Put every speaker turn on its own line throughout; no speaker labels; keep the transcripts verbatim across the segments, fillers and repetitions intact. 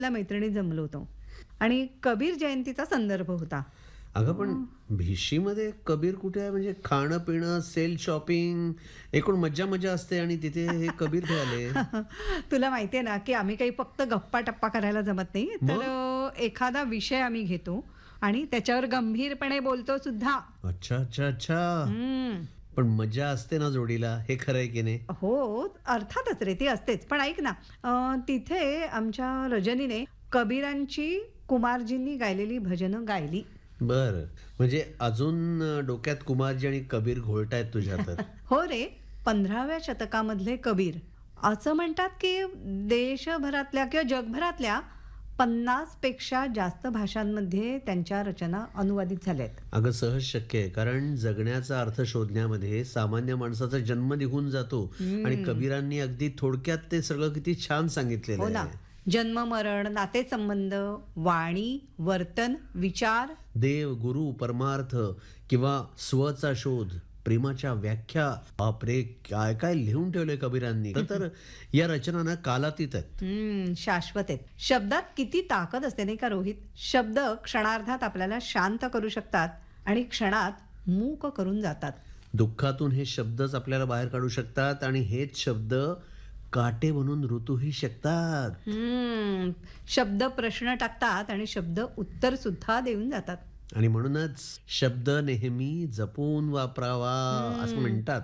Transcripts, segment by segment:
आपल्या मैत्रिणी जमलो होतो आणि कबीर जयंतीचा संदर्भ होता.
अगं पण भिशीमध्ये कबीर कुठे आहे? म्हणजे खाणं पिणं सेल शॉपिंग एकूण मज्जा मजा असते आणि तिथे हे कबीर कुठे आले?
तुला माहिती आहे ना, की आम्ही काही फक्त गप्पा-टप्पा करायला जमत नाही. तर
मग
अ, एखादा विषय आम्ही घेतो आणि त्याच्यावर गंभीरपणे बोलतो सुद्धा.
अच्छा अच्छा अच्छा.
हं.
पण मज्जा असते ना जोडीला, हे खरं आहे की नाही?
हो, अर्थातच रे, ती असतेच. पण ऐक ना, अ, तिथे आमच्या रजनीने कबीरांची कुमारजींनी गायलेली भजनं गायली.
बरं. म्हणजे अजून अ, डोक्यात कुमारजी आणि कबीर घोळतायत तुझ्या तर.
हो रे, पंधराव्या शतकामधले कबीर. असं म्हणतात, की देशभरातल्या किंवा जगभरातल्या पन्नास पेक्षा जास्त भाषांमध्ये त्यांच्या रचना अनुवादित झाल्यात.
अगं सहज शक्य आहे. कारण जगण्याचा अर्थ शोधण्यामध्ये सामान्य माणसाचा जन्म निघून जातो आणि
हं.
कबीरांनी अगदी थोडक्यात ते सगळं किती छान सांगितलेलं
हो ना.
आहे.
जन्म, मरण, नातेसंबंध, वाणी, वर्तन, विचार.
देव, गुरु, परमार्थ किंवा स्वचा शोध, प्रेमाच्या व्याख्या, बापरे काय काय लिहून ठेवलंय कबीरांनी. तर तर या रचना ना कालातीत आहेत.
हम्म, शाश्वत आहेत. शब्दात किती ताकद असते नाही का रोहित? शब्द क्षणार्धात आपल्याला शांत करू शकतात आणि क्षणात मूक करून जातात.
दुःखातून हे शब्दच आपल्याला बाहेर काढू शकतात आणि हेच शब्द काटे बनून ऋतूही शकतात.
हम्म, शब्द प्रश्न टाकतात आणि शब्द उत्तर सुद्धा देऊन जातात.
आणि म्हणूनच शब्द नेहमी जपून वापरावा असं म्हणतात.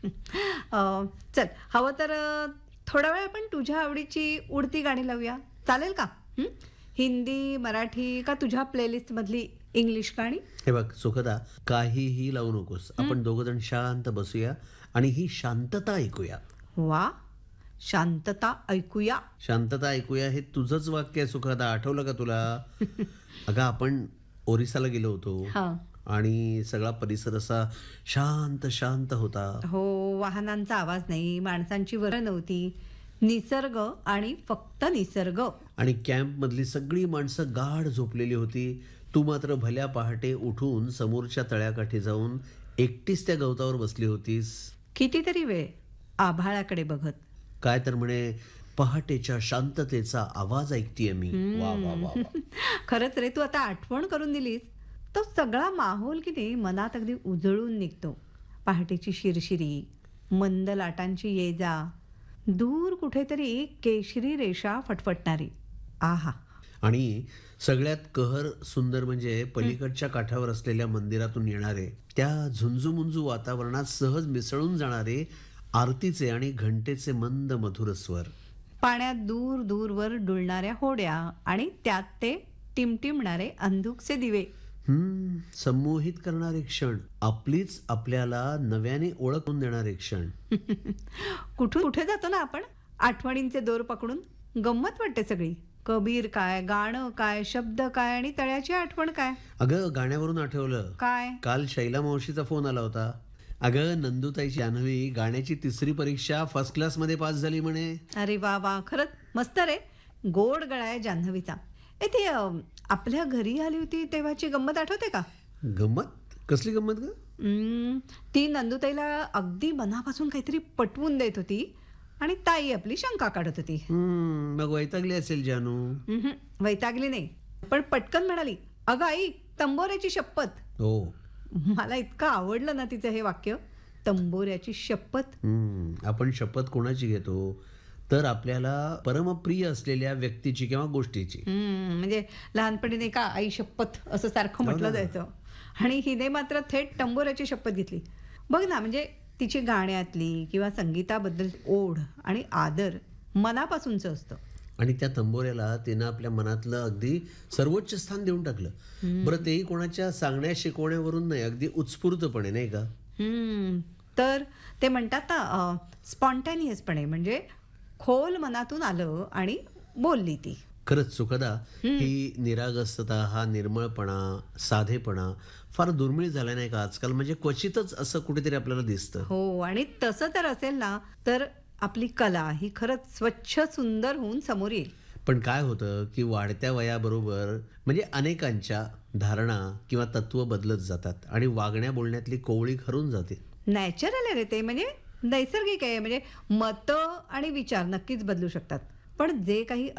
अ, चल हवं तर अ, थोडा वेळ आपण तुझ्या आवडीची उडती गाणी लावूया, चालेल का? हं? हिंदी, मराठी का तुझ्या प्लेलिस्ट मधली इंग्लिश गाणी?
हे बघ सुखदा, काहीही लावू नकोस. आपण दोघ जण शांत बसूया आणि ही शांतता ऐकूया.
वा, शांतता ऐकूया.
शांतता ऐकूया हे तुझंच वाक्य आहे सुखदा, आठवलं का तुला? अगं आपण ओरिसाला गेलो होतो
हा.
आणि सगळा परिसर असा शांत शांत होता.
हो, वाहनांचा आवाज नाही, माणसांची वर नव्हती, निसर्ग आणि फक्त निसर्ग.
आणि कॅम्प मधली सगळी माणसं गाढ झोपलेली होती. तू मात्र भल्या पहाटे उठून समोरच्या तळ्याकाठी जाऊन एकटीच त्या गवतावर बसली होतीस.
कितीतरी वेळ आभाळाकडे बघत.
काय तर म्हणे, पहाटेच्या शांततेचा आवाज ऐकतीये मी. वा वा वा वा.
खरंच रे, तू आता आठवण करून दिलीस. तो सगळा माहोल की नाही मनात अगदी उजळून निघतो. पहाटेची शिरशिरी, मंद लाटांची ये जा, दूर कुठेतरी केशरी रेषा फटफटणारी. आहा.
आणि सगळ्यात कहर सुंदर म्हणजे पलीकडच्या काठावर असलेल्या मंदिरातून येणारे, त्या झुंजूमुंजू वातावरणात सहज मिसळून जाणारे आरतीचे आणि घंटेचे मंद मधुर स्वर.
पाण्यात दूर दूरवर डुलणाऱ्या होड्या आणि त्यात ते टिमटिमणारे अंधुकचे दिवे.
हम्म संमोहित करणारे क्षण, आपलीच आपल्याला नव्याने ओळखून देणारे क्षण.
कुठून कुठे जातो ना आपण आठवणींचे दोर पकडून. गंमत वाटते सगळी. कबीर काय, गाणं काय, शब्द काय आणि तळ्याची आठवण काय.
अगं गाण्यावरून आठवलं,
काय?
काल शैला मावशीचा फोन आला होता. अगं नंदुताईची जान्हवी गाण्याची तिसरी परीक्षा फर्स्ट क्लास मध्ये पास झाली म्हणे.
अरे वा वा, खरंच मस्त रे. गोड गळा आहे जान्हवीचा. ए ती अ, आपल्या घरी आली होती तेव्हाची गंमत आठवते का?
गंमत? कसली गंमत ग?
हम्म, ती नंदुताईला अगदी मनापासून काहीतरी पटवून देत होती आणि ताई आपली शंका काढत होती.
हम्म मग वैतागली असेल जानू.
उम्हम, वैतागली नाही, पण पटकन म्हणाली, अगं आई, तंबोऱ्याची शपथ.
हो.
मला इतकं आवडलं ना तिचं हे वाक्य, तंबोऱ्याची शपथ.
हम्म आपण शपथ कोणाची घेतो? तर आपल्याला परमप्रिय असलेल्या व्यक्तीची किंवा गोष्टीची.
हम्म, म्हणजे लहानपणी नाही का आई शपथ असं सारखं
हो
म्हटलं
ना.
जायचं. आणि हिने मात्र थेट तंबोऱ्याची शपथ घेतली. बघ ना, म्हणजे तिची गाण्यातली किंवा संगीताबद्दल ओढ आणि आदर मनापासूनचं असतं.
आणि त्या तंबोऱ्याला तिनं आपल्या मनातलं अगदी सर्वोच्च स्थान देऊन टाकलं. बरं तेही कोणाच्या सांगण्या शिकवण्यावरून नाही, अगदी उत्स्फूर्तपणे नाही का?
हम्म, तर ते म्हणतात ना स्पॉन्टॅनियसपणे, म्हणजे खोल मनातून आलं आणि बोलली ती.
खरंच सुखदा, ही निरागसता, हा निर्मळपणा, साधेपणा फार दुर्मिळ झाला नाही का आजकाल? म्हणजे क्वचितच असं कुठेतरी आपल्याला दिसतं.
हो, आणि तसं तर असेल ना तर आपली कला ही खरंच स्वच्छ सुंदर होऊन समोर येईल.
पण काय होतं की वाढत्या वयाबरोबर म्हणजे अनेकांच्या धारणा किंवा तत्व बदलत जातात आणि वागण्या बोलण्यातली कोवळी हरून जाते.
नॅचरल आहे रे ते, म्हणजे नैसर्गिक आहे. म्हणजे मतं आणि विचार नक्कीच बदलू शकतात, पण जे काही